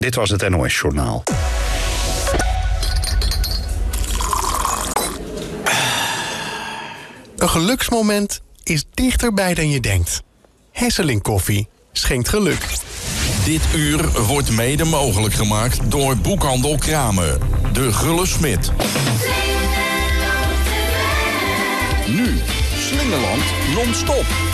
Dit was het NOS Journaal. Een geluksmoment is dichterbij dan je denkt. Hesseling Koffie schenkt geluk. Dit uur wordt mede mogelijk gemaakt door Boekhandel Kramer. De Gulle Smit. Nu, Slingerland non-stop.